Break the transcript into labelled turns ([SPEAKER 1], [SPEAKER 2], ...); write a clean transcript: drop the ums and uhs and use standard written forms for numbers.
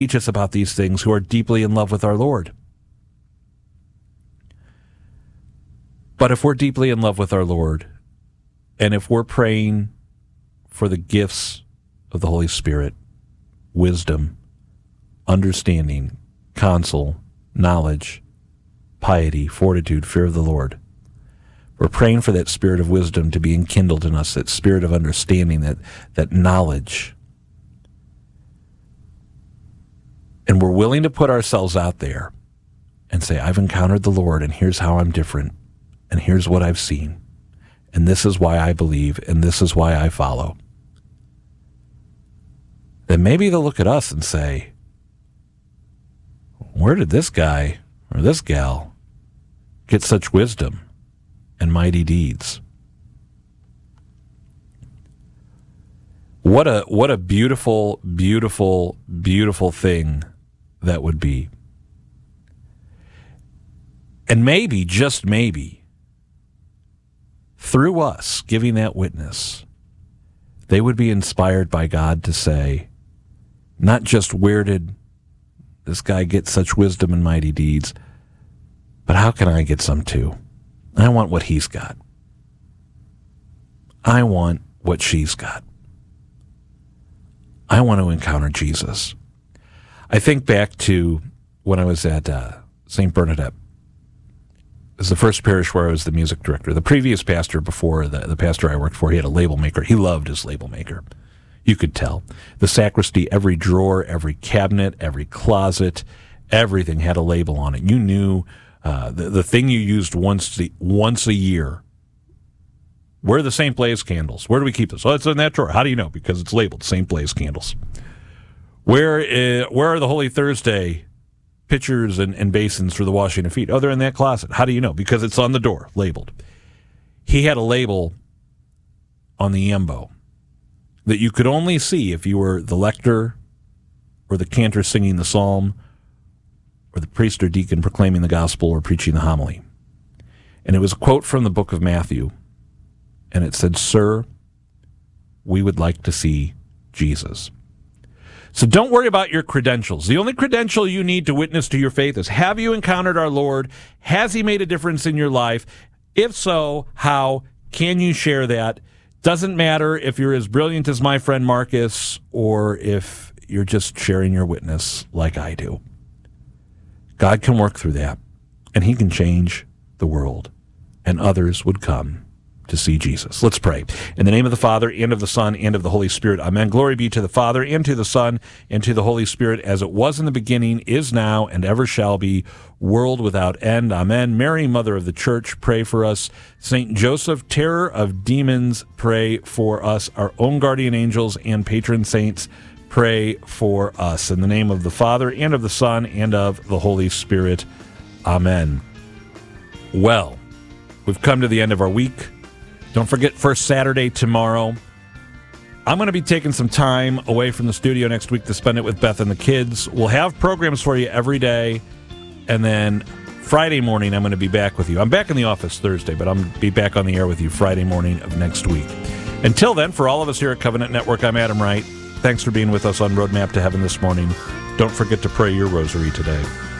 [SPEAKER 1] teach us about these things who are deeply in love with our Lord. But if we're deeply in love with our Lord, and if we're praying for the gifts of the Holy Spirit, wisdom, understanding, counsel, knowledge, piety, fortitude, fear of the Lord, we're praying for that spirit of wisdom to be enkindled in us, that spirit of understanding, that knowledge. And we're willing to put ourselves out there and say, I've encountered the Lord, and here's how I'm different, and here's what I've seen, and this is why I believe, and this is why I follow. Then maybe they'll look at us and say, where did this guy or this gal get such wisdom and mighty deeds? What a beautiful, beautiful, beautiful thing that would be. And maybe, just maybe, through us giving that witness, they would be inspired by God to say, not just where did this guy get such wisdom and mighty deeds, but how can I get some too? I want what he's got. I want what she's got. I want to encounter Jesus. I think back to when I was at St. Bernadette. It was the first parish where I was the music director. The previous pastor before the pastor I worked for, he had a label maker. He loved his label maker. You could tell. The sacristy, every drawer, every cabinet, every closet, everything had a label on it. You knew the thing you used once a year. Where are the St. Blaise candles? Where do we keep this? Oh, it's in that drawer. How do you know? Because it's labeled St. Blaise candles. Where are the Holy Thursday pitchers and basins for the washing of feet? Oh, they're in that closet. How do you know? Because it's on the door, labeled. He had a label on the ambo that you could only see if you were the lector or the cantor singing the psalm or the priest or deacon proclaiming the gospel or preaching the homily. And it was a quote from the book of Matthew. And it said, "Sir, we would like to see Jesus." So don't worry about your credentials. The only credential you need to witness to your faith is, have you encountered our Lord? Has he made a difference in your life? If so, how? Can you share that? Doesn't matter if you're as brilliant as my friend Marcus or if you're just sharing your witness like I do. God can work through that, and he can change the world, and others would come to see Jesus. Let's pray. In the name of the Father, and of the Son, and of the Holy Spirit. Amen. Glory be to the Father, and to the Son, and to the Holy Spirit, as it was in the beginning, is now, and ever shall be, world without end. Amen. Mary, Mother of the Church, pray for us. Saint Joseph, terror of demons, pray for us. Our own guardian angels and patron saints, pray for us. In the name of the Father, and of the Son, and of the Holy Spirit. Amen. Well, we've come to the end of our week. Don't forget, First Saturday tomorrow. I'm going to be taking some time away from the studio next week to spend it with Beth and the kids. We'll have programs for you every day. And then Friday morning, I'm going to be back with you. I'm back in the office Thursday, but I'm going to be back on the air with you Friday morning of next week. Until then, for all of us here at Covenant Network, I'm Adam Wright. Thanks for being with us on Roadmap to Heaven this morning. Don't forget to pray your rosary today.